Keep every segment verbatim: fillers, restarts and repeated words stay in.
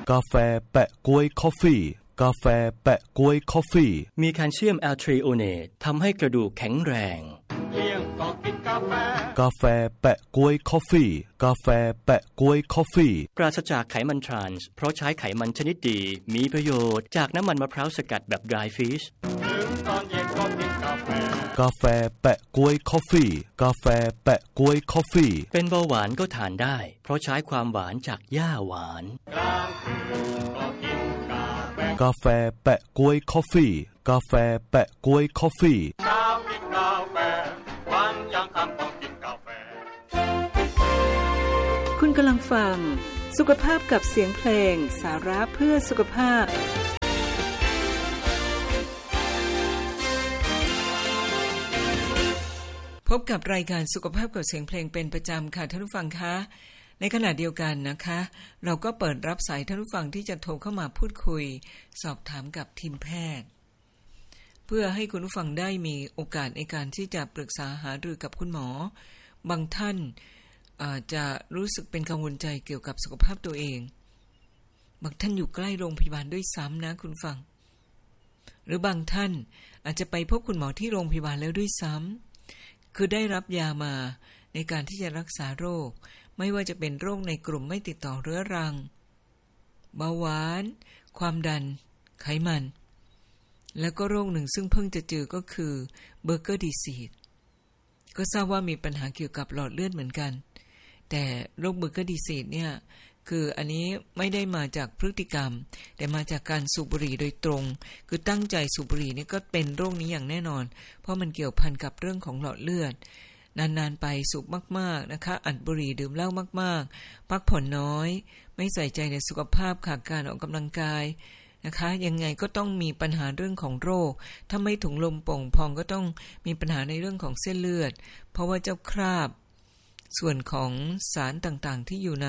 กาแฟแปะก๊วยคอฟฟี่กาแฟแปะก๊วยคอฟฟี่มีแคลเซียมแอลทริโอเนตทำให้กระดูกแข็งแรงเลี้ยงก็กินกาแฟกาแฟแปะก๊วยคอฟฟี่กาแฟแปะก๊วยคอฟฟี่ปราศจากไขมันทรานส์เพราะใช้ไขมันชนิดดีมีประโยชน์จากน้ำมันมะพร้าวสกัดแบบ dry fish ถึงตอนเย็นก็กินกาแฟกาแฟแปะก๊วยคอฟฟี่กาแฟแปะก๊วยคอฟฟี่เป็นเบาหวานก็ทานได้เพราะใช้ความหวานจากหญ้าหวานกลางคืนก็กินกาแฟกาแฟแปะก๊วยคอฟฟี่กาแฟแปะก๊วยคอฟฟี่เช้ากินกาแฟวันยังค่ำต้องกินกาแฟคุณกำลังฟังสุขภาพกับเสียงเพลงสาระเพื่อสุขภาพพบกับรายการสุขภาพกับเสียงเพลงเป็นประจำค่ะท่านผู้ฟังคะในขณะเดียวกันนะคะเราก็เปิดรับสายท่านผู้ฟังที่จะโทรเข้ามาพูดคุยสอบถามกับทีมแพทย์เพื่อให้คุณผู้ฟังได้มีโอกาสในการที่จะปรึกษาหารือกับคุณหมอบางท่านอาจจะรู้สึกเป็นกังวลใจเกี่ยวกับสุขภาพตัวเองบางท่านอยู่ใกล้โรงพยาบาลด้วยซ้ำนะคุณฟังหรือบางท่านอาจจะไปพบคุณหมอที่โรงพยาบาลแล้วด้วยซ้ำคือได้รับยามาในการที่จะรักษาโรคไม่ว่าจะเป็นโรคในกลุ่มไม่ติดต่อเรื้อรังเบาหวานความดันไขมันแล้วก็โรคหนึ่งซึ่งเพิ่งจะเจอก็คือเบอร์เกอร์ดีซีสก็ทราบว่ามีปัญหาเกี่ยวกับหลอดเลือดเหมือนกันแต่โรคเบอร์เกอร์ดีซีสเนี่ยคืออันนี้ไม่ได้มาจากพฤติกรรมแต่มาจากการสูบบุหรี่โดยตรงคือตั้งใจสูบบุหรี่นี่ก็เป็นโรคนี้อย่างแน่นอนเพราะมันเกี่ยวพันกับเรื่องของหลอดเลือดนานๆไปสูบมากๆนะคะอัดบุหรี่ดื่มเหล้ามากๆพักผ่อนน้อยไม่ใส่ใจในสุขภาพขาดการออกกำลังกายนะคะยังไงก็ต้องมีปัญหาเรื่องของโรคถ้าไม่ถุงลมโป่งพองก็ต้องมีปัญหาในเรื่องของเส้นเลือดเพราะว่าเจ้าคราบส่วนของสารต่างๆที่อยู่ใน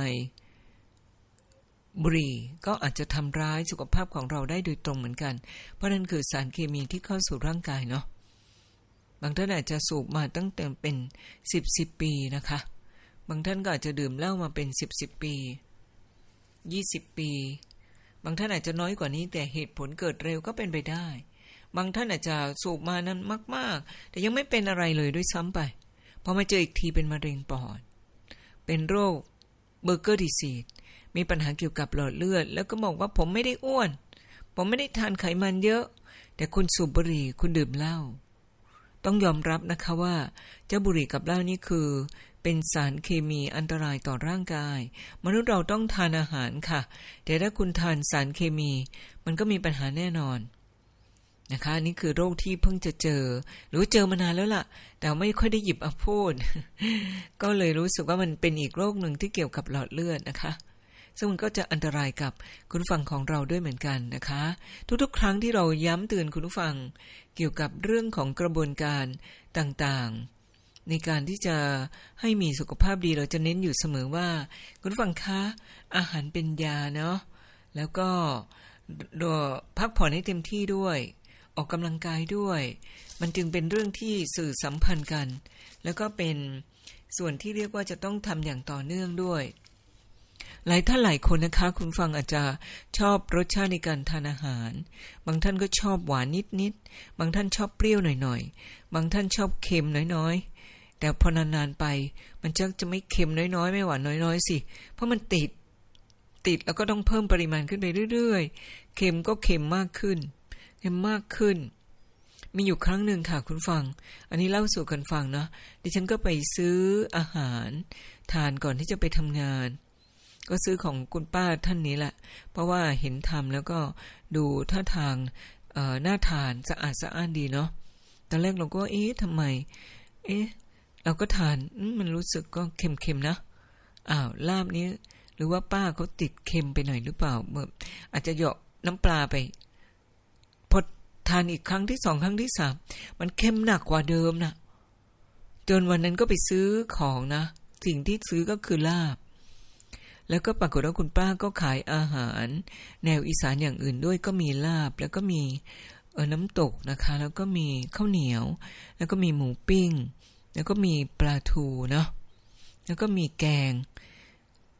บุหรี่ก็อาจจะทำร้ายสุขภาพของเราได้โดยตรงเหมือนกันเพราะนั่นคือสารเคมีที่เข้าสู่ร่างกายเนาะบางท่านอาจจะสูบมาตั้งแต่เป็นสิบสิบปีนะคะบางท่านก็อาจจะดื่มเหล้ามาเป็นสิบสิบปียี่สิบปีบางท่านอาจจะน้อยกว่านี้แต่เหตุผลเกิดเร็วก็เป็นไปได้บางท่านอาจจะสูบมานั้นมากๆแต่ยังไม่เป็นอะไรเลยด้วยซ้ำไปพอมาเจออีกทีเป็นมะเร็งปอดเป็นโรคเบอร์เกอร์ดีซีสมีปัญหาเกี่ยวกับหลอดเลือดแล้วก็บอกว่าผมไม่ได้อ้วนผมไม่ได้ทานไขมันเยอะแต่คุณสูบบุหรี่คุณดื่มเหล้าต้องยอมรับนะคะว่าเจ้าบุหรี่กับเหล้านี่คือเป็นสารเคมีอันตรายต่อร่างกายมนุษย์เราต้องทานอาหารค่ะแต่ถ้าคุณทานสารเคมีมันก็มีปัญหาแน่นอนนะคะนี่คือโรคที่เพิ่งจะเจอหรือเจอมานานแล้วล่ะแต่ไม่ค่อยได้หยิบมาพูด ก็เลยรู้สึกว่ามันเป็นอีกโรคหนึ่งที่เกี่ยวกับหลอดเลือดนะคะซึ่งมันก็จะอันตรายกับคุณผู้ฟังของเราด้วยเหมือนกันนะคะทุกๆครั้งที่เราย้ำเตือนคุณผู้ฟังเกี่ยวกับเรื่องของกระบวนการต่างๆในการที่จะให้มีสุขภาพดีเราจะเน้นอยู่เสมอว่าคุณผู้ฟังคะอาหารเป็นยาเนาะแล้วก็พักผ่อนให้เต็มที่ด้วยออกกำลังกายด้วยมันจึงเป็นเรื่องที่สื่อสัมพันธ์กันแล้วก็เป็นส่วนที่เรียกว่าจะต้องทำอย่างต่อเนื่องด้วยหลายท่านหลายคนนะคะคุณฟังอาจจะชอบรสชาติในการทานอาหารบางท่านก็ชอบหวานนิดๆบางท่านชอบเปรี้ยวหน่อยๆบางท่านชอบเค็มน้อยๆแต่พอนานๆไปมันจะจะไม่เค็มน้อยๆไม่หวานน้อยๆสิเพราะมันติดติดแล้วก็ต้องเพิ่มปริมาณขึ้นไปเรื่อยๆเค็มก็เค็มมากขึ้นเค็มมากขึ้นมีอยู่ครั้งหนึ่งค่ะคุณฟังอันนี้เล่าสู่กันฟังนะดิฉันก็ไปซื้ออาหารทานก่อนที่จะไปทำงานก็ซื้อของคุณป้าท่านนี้แหละเพราะว่าเห็นทำแล้วก็ดูท่าทางเอ่อน่าทานสะอาดสะอ้านดีเนาะตอนแรกเราก็เอ๊ะทำไมเอ๊ะเราก็ทานมันรู้สึกก็เค็มๆนะอ้าวลาบนี้หรือว่าป้าเขาติดเค็มไปหน่อยหรือเปล่าเมื่ออาจจะเหยาะน้ำปลาไปพอทานอีกครั้งที่สองครั้งที่สามมันเค็มหนักกว่าเดิมนะจนวันนั้นก็ไปซื้อของนะสิ่งที่ซื้อก็คือลาบแล้วก็ปรากฏว่าคุณป้าก็ขายอาหารแนวอีสานอย่างอื่นด้วยก็มีลาบแล้วก็มีเออน้ำตกนะคะแล้วก็มีข้าวเหนียวแล้วก็มีหมูปิ้งแล้วก็มีปลาทูเนาะแล้วก็มีแกง คุณ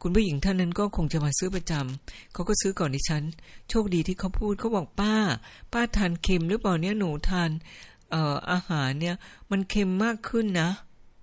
คุณผู้หญิงท่านนั้นก็คงจะมาซื้อประจำเขาก็ซื้อก่อนดิฉันโชคดีที่เขาพูดเขาบอกป้าป้าทานเค็มหรือเปล่าเนี่ยหนูทานเอ่ออาหารเนี่ยมันเค็มมากขึ้นนะ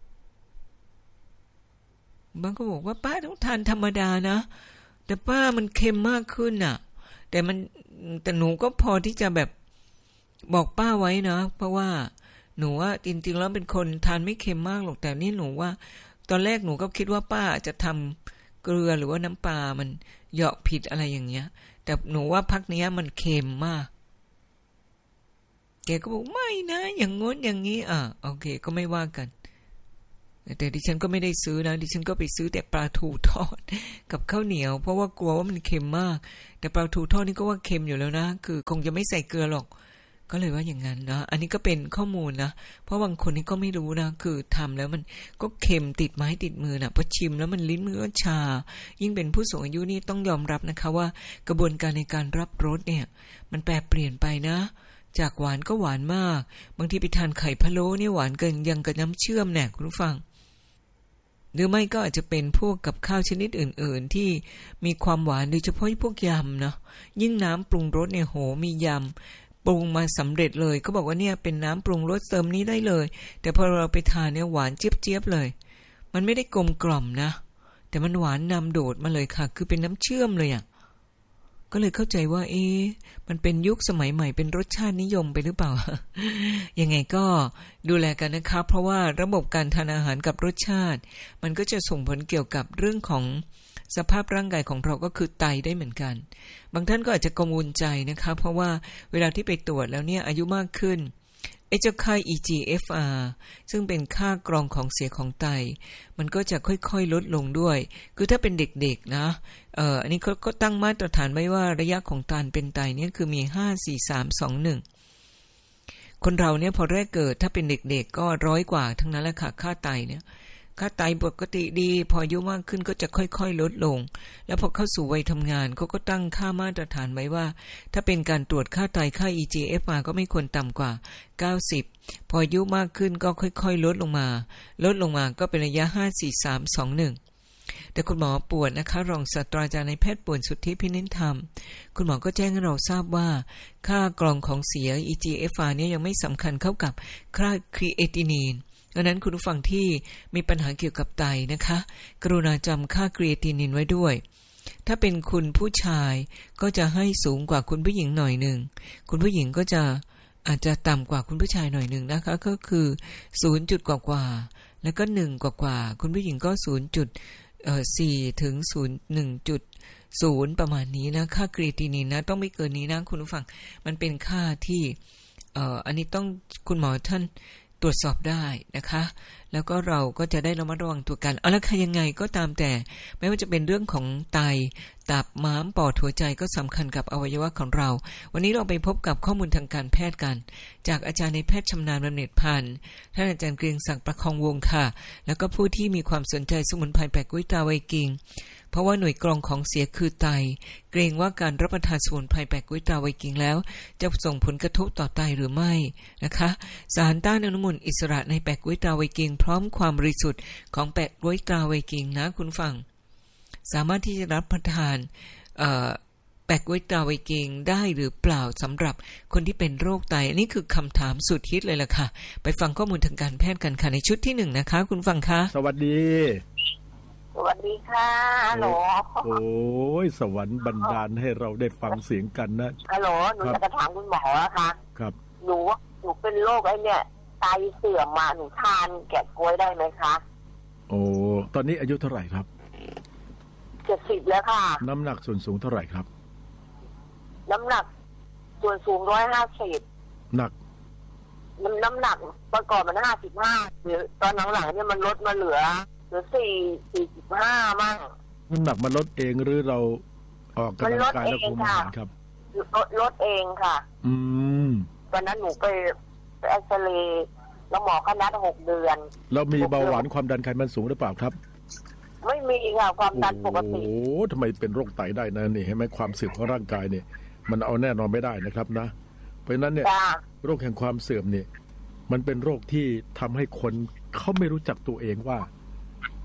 บางก็บอกว่าป้าต้องทานธรรมดานะแต่ป้ามันเค็มมากขึ้นน่ะแต่มันแต่หนูก็พอที่จะแบบบอกป้าไว้นะเพราะว่าหนูว่าจริงๆแล้วเป็นคนทานไม่เค็มมากหรอกแต่นี่หนูว่าตอนแรกหนูก็คิดว่าป้าจะทำเกลือหรือว่าน้ำปลามันเหยาะผิดอะไรอย่างเงี้ยแต่หนูว่าพักนี้มันเค็มมากแกก็บอกไม่นะอย่างง้นอย่างนี้อ่ะโอเคก็ไม่ว่ากันแต่ดิฉันก็ไม่ได้ซื้อนะดิฉันก็ไปซื้อแต่ปลาทูทอดกับข้าวเหนียวเพราะว่ากลัวว่ามันเค็มมากแต่ปลาทูทอดนี่ก็ว่าเค็มอยู่แล้วนะคือคงจะไม่ใส่เกลือหรอกก็เลยว่าอย่างนั้นนะอันนี้ก็เป็นข้อมูลนะเพราะบางคนนี่ก็ไม่รู้นะคือทำแล้วมันก็เค็มติดไม้ติดมือนะพอชิมแล้วมันลิ้นมือก็ชายิ่งเป็นผู้สูงอายุนี่ต้องยอมรับนะคะว่ากระบวนการในการรับรสเนี่ยมันแปรเปลี่ยนไปนะจากหวานก็หวานมากบางทีไปทานไข่พะโล้เนี่ยหวานเกินยังกับน้ำเชื่อมแน่คุณผู้ฟังหรือไม่ก็อาจจะเป็นพวกกับข้าวชนิดอื่นๆที่มีความหวานโดยเฉพาะพวกยำเนาะยิ่งน้ำปรุงรสเนี่ยโหมียำปรุงมาสำเร็จเลยเขาบอกว่าเนี่ยเป็นน้ำปรุงรสเติมนี้ได้เลยแต่พอเราไปทานเนี่ยหวานเจี๊ยบๆเลยมันไม่ได้กลมกล่อมนะแต่มันหวานนำโดดมาเลยค่ะคือเป็นน้ำเชื่อมเลยอ่ะก็เลยเข้าใจว่าเอ๊ะมันเป็นยุคสมัยใหม่เป็นรสชาตินิยมไปหรือเปล่า ยังไงก็ดูแลกันนะครับเพราะว่าระบบการทานอาหารกับรสชาติมันก็จะส่งผลเกี่ยวกับเรื่องของสภาพร่างกายของเราก็คือไตได้เหมือนกันบางท่านก็อาจจะกังวลใจนะคะเพราะว่าเวลาที่ไปตรวจแล้วเนี่ยอายุมากขึ้นไอ้เจ้าค่า อี จี เอฟ อาร์ ซึ่งเป็นค่ากรองของเสียของไตมันก็จะค่อยๆลดลงด้วยคือถ้าเป็นเด็กๆนะเอ่ออันนี้เขาก็ตั้งมาตรฐานไว้ว่าระยะของการเป็นไตเนี่ยคือมีห้า สี่ สาม สอง หนึ่งคนเราเนี่ยพอแรกเกิดถ้าเป็นเด็กๆก็ร้อยกว่าทั้งนั้นแหละค่ะค่าไตเนี่ยค่าไตปกติดีพออายุมากขึ้นก็จะค่อยๆลดลงแล้วพอเข้าสู่วัยทำงานเขาก็ตั้งค่ามาตรฐานไว้ว่าถ้าเป็นการตรวจค่าไตค่า อี จี เอฟ อาร์ ก็ไม่ควรต่ำกว่าเก้าสิบพออายุมากขึ้นก็ค่อยๆลดลงมาลดลงมาก็เป็นระยะห้า สี่ สาม สอง หนึ่งแต่คุณหมอป่วนนะคะรองศาสตราจารย์นายแพทย์ป่วนสุทธิพินิจธรรมคุณหมอก็แจ้งให้เราทราบว่าค่ากรองของเสีย อี จี เอฟ อาร์ เนี่ยยังไม่สำคัญเท่ากับค่าครีเอตินีนดังนั้นคุณผู้ฟังที่มีปัญหาเกี่ยวกับไตนะคะกรุณาจำค่าครีเอตินินไว้ด้วยถ้าเป็นคุณผู้ชายก็จะให้สูงกว่าคุณผู้หญิงหน่อยหนึ่งคุณผู้หญิงก็จะอาจจะต่ำกว่าคุณผู้ชายหน่อยหนึ่งนะคะก็คือศูนย์จุดกว่าๆแล้วก็หนึ่งกว่าๆคุณผู้หญิงก็ศูนย์จุดสี่ถึงศูนย์หนึ่งจุดศูนย์ประมาณนี้นะค่าครีเอตินินนะต้องไม่เกินนี้นะคุณผู้ฟังมันเป็นค่าที่เอ่ออันนี้ต้องคุณหมอท่านตรวจสอบได้นะคะแล้วก็เราก็จะได้ระมัดระวังตัวกันเอาละค่ะยังไงก็ตามแต่ไม่ว่าจะเป็นเรื่องของไตตับม้ามปอดหัวใจก็สำคัญกับอวัยวะของเราวันนี้เราไปพบกับข้อมูลทางการแพทย์กันจากอาจารย์ในแพทย์ชำนาญบำเหน็จพันธ์ท่านอาจารย์เกรียงศักดิ์ประคองวงศ์ค่ะแล้วก็ผู้ที่มีความสนใจสมุนไพรแปลกกุ้ยตาไวกิงเพราะว่าหน่วยกรองของเสียคือไตเกรงว่าการรับประทานสมุนไพรแปลกกุ้ยตาไวกิงแล้วจะส่งผลกระทบต่อไตหรือไม่นะคะสารต้านอนุมูลอิสระในแปลกกุ้ยตาไวกิงพร้อมความบริสุทธิ์ของแปลกกุ้ยตาไวกิงนะคุณฟังสามารถที่จะรับประทานแปลกกุ้ยตาไวกิงได้หรือเปล่าสำหรับคนที่เป็นโรคไตอันนี้คือคำถามสุดฮิตเลยล่ะค่ะไปฟังข้อมูลทางการแพทย์กันค่ะในชุดที่หนึ่งนะคะคุณฟังคะสวัสดีสวัสดีค่ะฮัลโหลโอ้ยสวรรค์บันดาลให้เราได้ฟังเสียงกันนะฮัลโหลหนูจะถามคุณหมอค่ะครับหนูหนูเป็นโรคไอ้เนี่ยไตเสื่อมมาหนูทานแกะกล้วยได้ไหมคะโอ้ตอนนี้อายุเท่าไหร่ครับเจ็ดสิบแล้วค่ะน้ำหนักส่วนสูงเท่าไหร่ครับน้ำหนักส่วนสูงร้อยห้าสิบหนักน้ำหนักประกอบมันห้าสิบห้าหรือตอนหลังๆเนี่ยมันลดมาเหลือหรือสี่สี่สิบห้ามั่งน้ำหนักมันลดเองหรือเราออกกำลังกายแล้วคุมอาหารครับลดลดเองค่ะอืมตอนนั้นหนูไปไปเอ็กซเรย์แล้วหมอก็นัดหกเดือนแล้วมีเบาหวานความดันไขมันสูงหรือเปล่าครับไม่มีค่ะความดันปกติโอ้ทำไมเป็นโรคไตได้นะนี่เห็นไหมความเสื่อมของร่างกายเนี่ยมันเอาแน่นอนไม่ได้นะครับนะเพราะนั้นเนี่ยโรคแห่งความเสื่อมเนี่ยมันเป็นโรคที่ทำให้คนเขาไม่รู้จักตัวเองว่า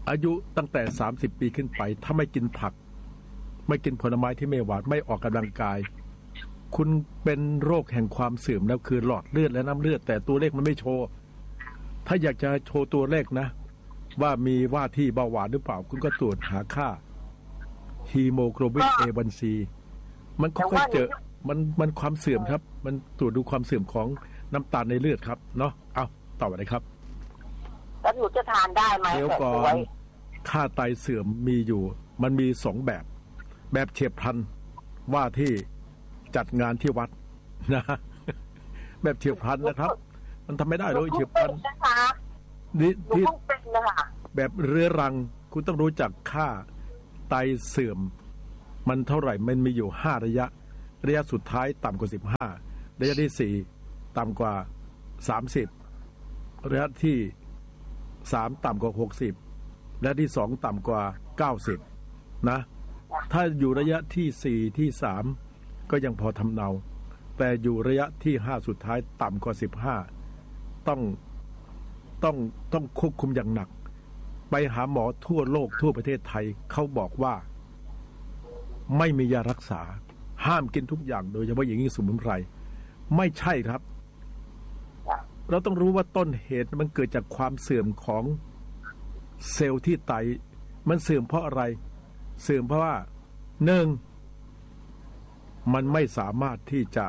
อายุตั้งแต่สามสิบปีขึ้นไปถ้าไม่กินผักไม่กินผลไม้ที่ไม่หวานไม่ออกกำลังกายคุณเป็นโรคแห่งความเสื่อมแล้วคือหลอดเลือดและน้ำเลือดแต่ตัวเลขมันไม่โชว์ถ้าอยากจะโชว์ตัวเลขนะว่ามีว่าที่เบาหวานหรือเปล่าคุณก็ตรวจหาค่าฮีโมโกลบิน เอ วัน ซี มันค่อยๆเจอมันมันความเสื่อมครับมันตรวจดูความเสื่อมของน้ำตาลในเลือดครับเนาะเอาต่อไปเลยครับแล้วหนูจะทานได้ไหมเดี๋ยวก่อนค่าไตเสื่อมมีอยู่มันมีสองแบบแบบเฉียบพลันว่าที่จัดงานที่วัดนะแบบเฉียบพลันนะครับมันทำไม่ได้เลยเฉียบพลันนี่ที่แบบเรื้อรังคุณต้องรู้จักค่าไตเสื่อมมันเท่าไหร่มันมีอยู่ห้าระยะระยะสุดท้ายต่ำกว่าสิบห้าระยะที่สี่ต่ำกว่าสามสิบระยะที่สามต่ำกว่าหกสิบและที่สองต่ำกว่าเก้าสิบนะถ้าอยู่ระยะที่สี่ที่สามก็ยังพอทำเนาแต่อยู่ระยะที่ห้าสุดท้ายต่ำกว่าสิบห้าต้องต้องต้องควบคุมอย่างหนักไปหาหมอทั่วโลกทั่วประเทศไทยเขาบอกว่าไม่มียารักษาห้ามกินทุกอย่างโดยเฉพาะอย่างยิ่งสมุนไพรไม่ใช่ครับเราต้องรู้ว่าต้นเหตุมันเกิดจากความเสื่อมของเซลล์ที่ไตมันเสื่อมเพราะอะไรเสื่อมเพราะว่าหนึ่งมันไม่สามารถที่จะ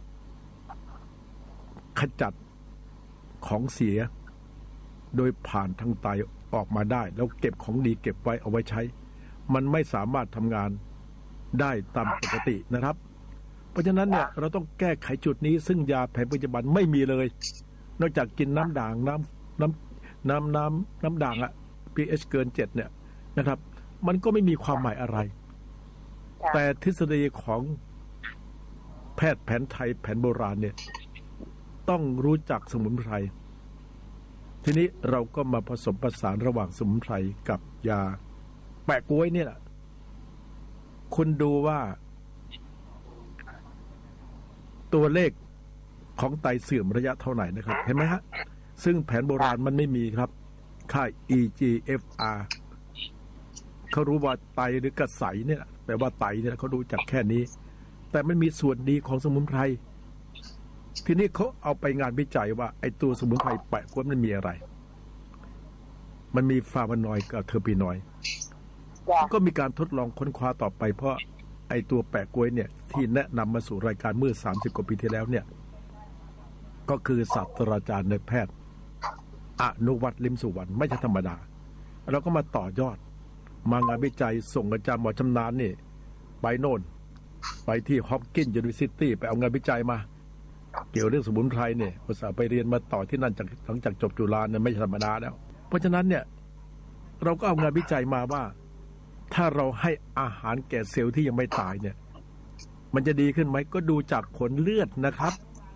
ขจัดของเสียโดยผ่านทางไตออกมาได้แล้วเก็บของดีเก็บไว้เอาไว้ใช้มันไม่สามารถทำงานได้ตามปกตินะครับเพราะฉะนั้นเนี่ยเราต้องแก้ไขจุดนี้ซึ่งยาแผนปัจจุบันไม่มีเลยนอกจากกินน้ำด่างน้ำน้ำน้ำน้ำน้ำด่างอะ พี เอช เกินเจ็ดเนี่ยนะครับมันก็ไม่มีความหมายอะไรแต่ทฤษฎีของแพทย์แผนไทยแผนโบราณเนี่ยต้องรู้จักสมุนไพรทีนี้เราก็มาผสมผสานระหว่างสมุนไพรกับยาแปะก๊วยเนี่ยแหละคุณดูว่าตัวเลขของไตเสื่อมระยะเท่าไหร่นะครับเห็นไหมฮะซึ่งแผนโบราณมันไม่มีครับค่า อี จี เอฟ อาร์ เขารู้ว่าไตหรือกระใสเนี่ยแปลว่าไตเนี่ยเขารู้จักแค่นี้แต่มันมีส่วนดีของสมุนไพรทีนี้เขาเอาไปงานวิจัยว่าไอ้ตัวสมุนไพรแปะก๊วยมันมีอะไรมันมีฟลาโวนอยด์กับเทอร์ปีนอยด์ก็มีการทดลองค้นคว้าต่อไปเพราะไอ้ตัวแปะก๊วยเนี่ยที่แนะนำมาสู่รายการเมื่อสามสิบกว่าปีที่แล้วเนี่ยก็คือศาสตราจารย์นายแพทย์อนุวัฒน์ลิมสุวรรณไม่ใช่ธรรมดาเราก็มาต่อยอดมางานวิจัยส่งอาจารย์หมอชำนาญนี่ไปโน่นไปที่ฮอปกินส์ยูนิเวอร์ซิตี้ไปเอางานวิจัยมาเกี่ยวเรื่องสมุนไพรเนี่ยภาษาไปเรียนมาต่อที่นั่นจากหลังจากจบจุฬาเนี่ยไม่ใช่ธรรมดาแล้วเพราะฉะนั้นเนี่ยเราก็เอางานวิจัยมาว่าถ้าเราให้อาหารแก่เซลล์ที่ยังไม่ตายเนี่ยมันจะดีขึ้นไหมก็ดูจากผลเลือดนะครับ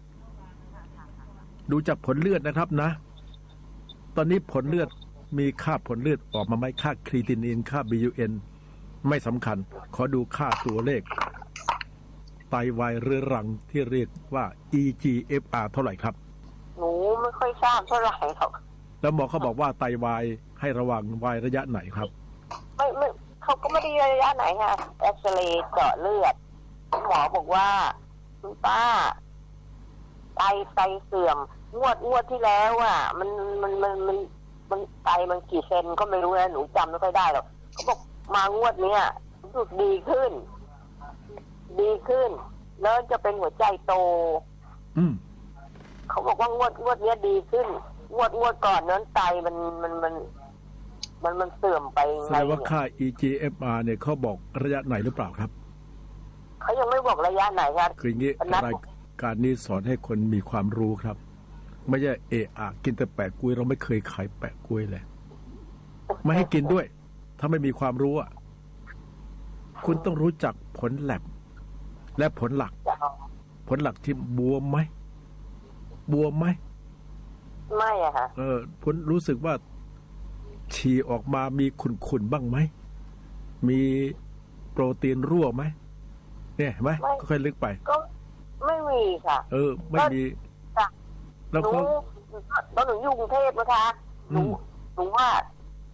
ดูจากผลเลือดนะครับนะตอนนี้ผลเลือดมีค่าผลเลือดออกมาไหมค่าครีตินินค่า บี ยู เอ็น ไม่สำคัญขอดูค่าตัวเลขไตวายเรื้อรังที่เรียกว่า อี จี เอฟ อาร์ เท่าไหร่ครับหนูไม่ค่อยทราบเท่าไหร่ครับแล้วหมอเขาบอกว่าไตวายให้ระวังวายระยะไหนครับไม่ไม่เขาก็ไม่ได้ระยะไหนค่ะเอ็กซเรย์เจาะเลือดหมอบอกว่าคุณป้าไตไตเสื่อมงวดงวดที่แล้วอ่ะมันมันมันมันมันไตมันกี่เซนก็ไม่รู้นะหนูจำไม่ค่อยได้หรอกเขาบอกมางวดเนี้ยรู้สึกดีขึ้นดีขึ้นแล้วจะเป็นหัวใจโตอืมเขาบอกว่างวดงวดเนี้ยดีขึ้นงวดงวดก่อนนั้นไตมันมันมันมันมันเสื่อมไปแสดงว่าค่า อี จี เอฟ อาร์ เนี่ยเขาบอกระยะไหนหรือเปล่าครับเขายังไม่บอกระยะไหนครับคืออย่างนี้รายการนี้สอนให้คนมีความรู้ครับไม่ใช่เอะอะกินแต่แปะกล้วยเราไม่เคยขายแปะกล้วยเลยไม่ให้กินด้วยถ้าไม่มีความรู้อ่ะคุณต้องรู้จักผลแลบและผลหลักผลหลักที่บวมไหมบวมไหมไม่อะค่ะเออผลรู้สึกว่าฉี่ออกมามีขุ่นๆบ้างไหมมีโปรตีนรั่วไหมเนี่ยเห็นไหมค่อยๆลึกไปก็ไม่มีค่ะเออไม่มีแล้วก็ตอนหนูอยู่กรุงเทพนะคะหนูหนูว่า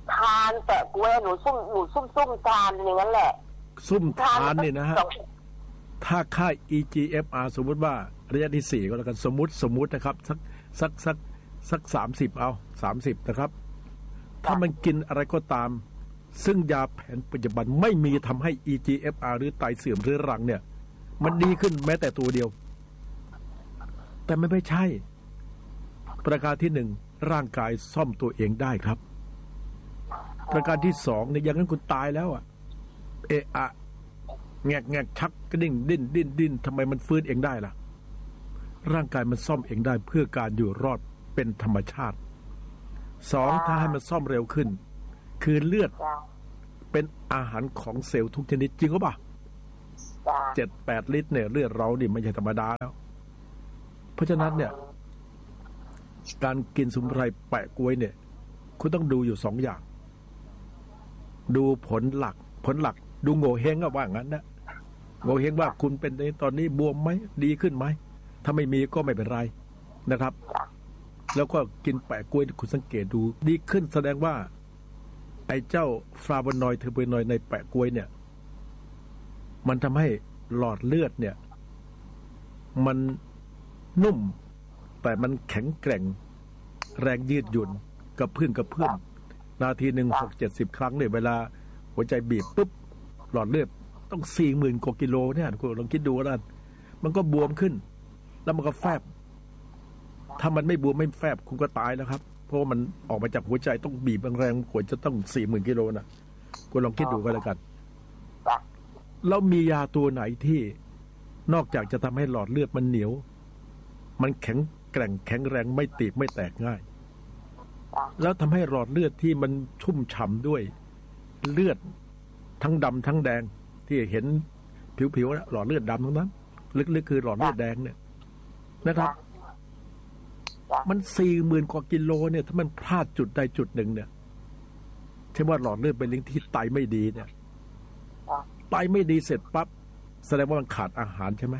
ทานแต่กล้วยหนูซุ่มหนูซุ่มซุ่มทานอย่างนั้นแหละซุ่มทานนี่นะฮะถ้าค่า อี จี เอฟ อาร์ สมมุติว่าระยะที่สี่ก็แล้วกันสมมุติสมมุตินะครับสักสักสักสักสามสิบเอาสามสิบนะครับถ้ามันกินอะไรก็ตามซึ่งยาแผนปัจจุบันไม่มีทำให้ อี จี เอฟ อาร์ หรือไตเสื่อมเรื้อรังเนี่ยมันดีขึ้นแม้แต่ตัวเดียวแต่ไม่ไม่ใช่ประการที่หนึ่งร่างกายซ่อมตัวเองได้ครับประการที่สองเนี่ยอย่างนั้นคุณตายแล้วอ่ะเอะอะแงกแงกชักกระดิ่งดิ้นดิ้นดิ้นทำไมมันฟื้นเองได้ล่ะร่างกายมันซ่อมเองได้เพื่อการอยู่รอดเป็นธรรมชาติสองถ้าให้มันซ่อมเร็วขึ้นคือเลือดเป็นอาหารของเซลล์ทุกชนิดจริงหรือเปล่าเจ็ดแปดลิตรเนี่ยเลือดเรานี่ไม่ใช่ธรรมดาแล้วเพราะฉะนั้นเนี่ยการกินสมุนไพรแปะกล้วยเนี่ยคุณต้องดูอยู่สองอย่างดูผลหลักผลหลักดูโง่เฮงก็ว่างั้นนะโง่เฮงว่าคุณเป็นในตอนนี้บวมไหมดีขึ้นไหมถ้าไม่มีก็ไม่เป็นไรนะครับแล้วก็กินแปะกล้วยคุณสังเกตดูดีขึ้นแสดงว่าไอ้เจ้าฟลาโวนอยด์เทอร์โบนอยด์ในแปะกล้วยเนี่ยมันทำให้หลอดเลือดเนี่ยมันนุ่มแต่มันแข็งแกร่งแรงยืดหยุ่นกับเพื่อนกับเพื่อนนาทีหนึ่งหกเจ็ดสิบครั้งเนี่ยเวลาหัวใจบีบปุ๊บหลอดเลือดต้องสี่หมื่นกว่ากิโลเนี่ยคุณลองคิดดูนะมันก็บวมขึ้นแล้วมันก็แฟบถ้ามันไม่บวมไม่แฟบคุณก็ตายแล้วครับเพราะมันออกมาจากหัวใจต้องบีบแรงๆควรจะต้องสี่หมื่นกิโลนะคุณลองคิดดูก็แล้วกันแล้วมียาตัวไหนที่นอกจากจะทำให้หลอดเลือดมันเหนียวมันแข็งแกร่งแข็งแรงไม่ตีบไม่แตกง่ายแล้วทำให้หลอดเลือดที่มันชุ่มฉ่ำด้วยเลือดทั้งดำทั้งแดงที่เห็นผิวๆหลอดเลือดดำทั้งนั้นลึกๆคือหลอดเลือดแดงเนี่ยนะครับมันสี่หมื่นกว่ากิโลเนี่ยถ้ามันพลาดจุดใดจุดหนึ่งเนี่ยเช่นว่าหลอดเลือดไปเลี้ยงที่ไตไม่ดีเนี่ยไตไม่ดีเสร็จปั๊บแสดงว่ามันขาดอาหารใช่ไหม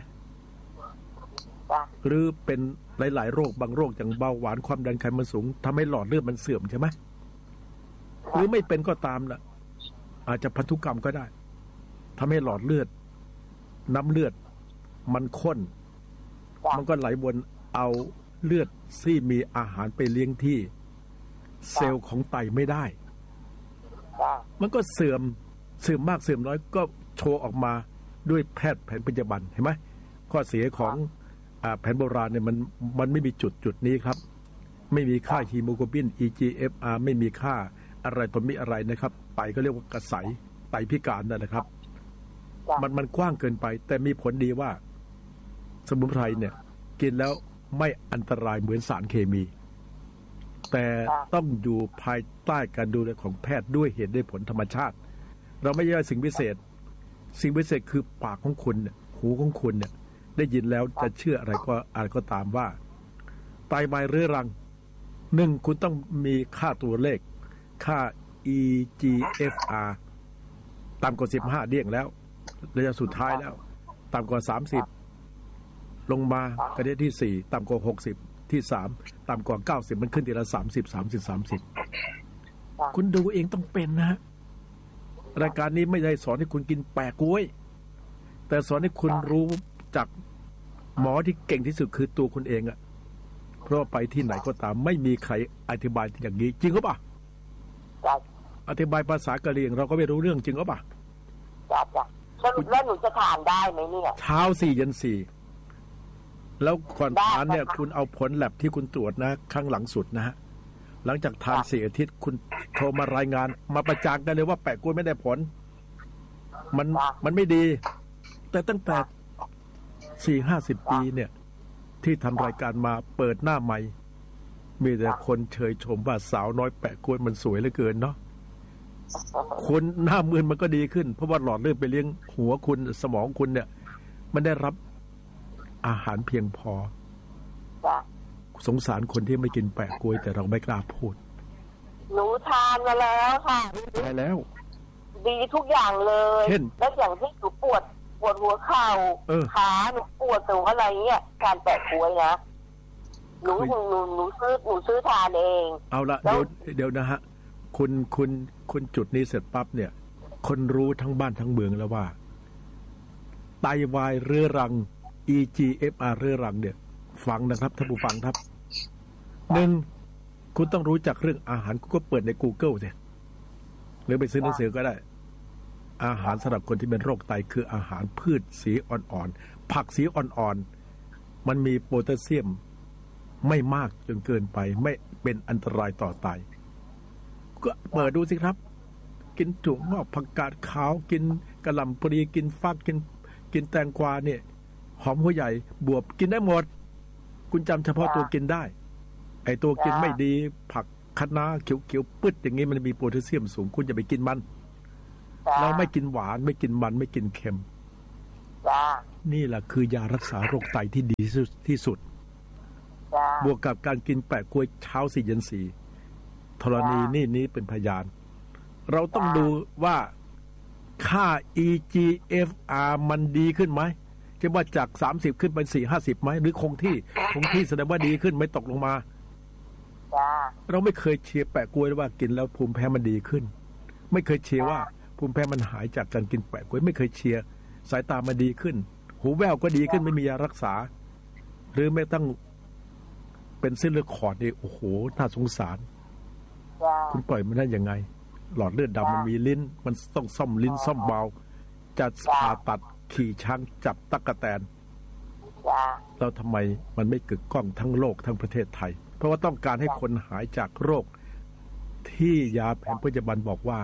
หรือเป็นหลายๆโรคบางโรคอย่างเบาหวานความดันไขมันสูงทำให้หลอดเลือดมันเสื่อมใช่ไหมหรือไม่เป็นก็ตามล่ะอาจจะพันธุกรรมก็ได้ทำให้หลอดเลือดน้ำเลือดมันข้นมันก็ไหลวนเอาเลือดที่มีอาหารไปเลี้ยงที่เซลล์ของไตไม่ได้มันก็เสื่อมเสื่อมมากเสื่อมน้อยก็โชว์ออกมาด้วยแพทย์แผนปัจจุบันเห็นไหมข้อเสียของแผนโบราณเนี่ยมันมันไม่มีจุดจุดนี้ครับไม่มีค่าฮีโมโกลบิน อี จี เอฟ อาร์ ไม่มีค่าอะไรต่อมีอะไรนะครับไตก็เรียกว่ากระสายไตพิการนั่นแหละครับมันมันกว้างเกินไปแต่มีผลดีว่าสมุนไพรเนี่ยกินแล้วไม่อันตรายเหมือนสารเคมีแต่ต้องอยู่ภายใต้การดูแลของแพทย์ด้วยเหตุด้วยผลธรรมชาติเราไม่ใช่สิ่งพิเศษสิ่งพิเศษคือปากของคุณเนี่ยหูของคุณเนี่ยได้ยินแล้วจะเชื่ออะไรก็อะไรก็ตามว่าไตวายเรื้อรังหนึ่งคุณต้องมีค่าตัวเลขค่า อี จี เอฟ อาร์ ต่ำกว่าสิบห้าเดี่ยงแล้วระยะสุดท้ายแล้วต่ำกว่าสามสิบลงมากระเดียที่สี่ต่ำกว่าหกสิบที่สามต่ำกว่าเก้าสิบมันขึ้นทีละสามสิบ สามสิบ สามสิบคุณดูเองต้องเป็นนะฮะรายการนี้ไม่ได้สอนให้คุณกินแปะกล้วยแต่สอนให้คุณรู้จากหมอที่เก่งที่สุดคือตัวคุณเองอะเพราะไปที่ไหนก็ตามไม่มีใครอธิบายอย่างนี้จริงหรือเปล่าอธิบายภาษากะเหรี่ยงเราก็ไม่รู้เรื่องจริงหรือเปล่าจ้ะจ้ะสรุปแล้วหนูจะทานได้ไหมเนี่ยเช้าสี่เย็นสี่แล้วก่อนทานเนี่ยคุณเอาผลแลบที่คุณตรวจนะครั้งหลังสุดนะฮะหลังจากทานสี่อาทิตย์คุณโทรมารายงานมาประจานกันเลยว่าแปะกล้วยไม่ได้ผลมันมันไม่ดีแต่ตั้งแต่สี่ห้าสิบปีเนี่ยที่ทำรายการมาเปิดหน้าใหม่มีแต่คนเชยชมว่าสาวน้อยแปะกล้วยมันสวยเหลือเกินเนาะคนหน้ามืนมันก็ดีขึ้นเพราะว่าหลอดเลือดไปเลี้ยงหัวคุณสมองคุณเนี่ยมันได้รับอาหารเพียงพอสงสารคนที่ไม่กินแปะกล้วยแต่เราไม่กล้าพูดหนูทานมาแล้วค่ะได้แล้วดีทุกอย่างเลยแล้วอย่างที่หนูปวดปวดหัวเข่าขาหนูปวดตรงอะไรเงี้ยการแปะกล้วยนะหนูหนูหนูซื้อหนูซื้อทานเองเอาละเดี๋ยวเดี๋ยวนะฮะคุณคุณคุณจุดนี้เสร็จปั๊บเนี่ยคนรู้ทั้งบ้านทั้งเมืองแล้วว่าไตวายเรื้อรัง อี จี เอฟ อาร์ เรื้อรังเนี่ยฟังนะครับท่านผู้ฟังครับหนึ่งคุณต้องรู้จักเรื่องอาหารคุณก็เปิดใน Google สิหรือไปซื้อหนังสือก็ได้อาหารสำหรับคนที่เป็นโรคไตคืออาหารพืชสีอ่อนๆผักสีอ่อนๆมันมีโพแทสเซียมไม่มากจนเกินไปไม่เป็นอันตรายต่อไตก็เปิดดูสิครับกินถั่วงอกผักกาดขาวกินกะหล่ำปลีกินฟักกินกินแตงกวาเนี่ยหอมหัวใหญ่บวบกินได้หมดคุณจำเฉพาะตัวกินได้ไอตัวกินไม่ดีผักคะน้าเขียวๆปึ๊ดอย่างงี้มันมีโพแทสเซียมสูงคุณอย่าไปกินมันเราไม่กินหวานไม่กินมันไม่กินเค็มนี่แหละคือยารักษาโรคไตที่ดีที่สุดบวกกับการกินแปะกล้วยเช้าสี่เย็นสี่ธรณีนี่นี้เป็นพยานเราต้องดูว่าค่า อี จี เอฟ อาร์ มันดีขึ้นไหมจะว่าจากสามสิบขึ้นเป็นสี่ห้าสิบไหมหรือคงที่คงที่แสดงว่าดีขึ้นไม่ตกลงมาเราไม่เคยเชียร์แปะกล้วยว่ากินแล้วภูมิแพ้มันดีขึ้นไม่เคยเชียร์ว่าภูมิแพ้มันหายจากการกินแปะกล้วยไม่เคยเชียร์สายตามันดีขึ้นหูแว่วก็ดีขึ้นไม่มียารักษาหรือไม่ต้องเป็นเส้นเลือดขอดนี่โอ้โหน่าสงสารคุณปล่อยมันได้ยังไงหลอดเลือดดำมันมีลิ้นมันต้องซ่อมลิ้นซ่อมเบาจะผ่าตัดขี่ช้างจับตั๊กแตนแล้วทำไมมันไม่กึกก้องทั้งโลกทั้งประเทศไทยเพราะว่าต้องการให้คนหายจากโรคที่ยาแผนปัจจุบันบอกว่า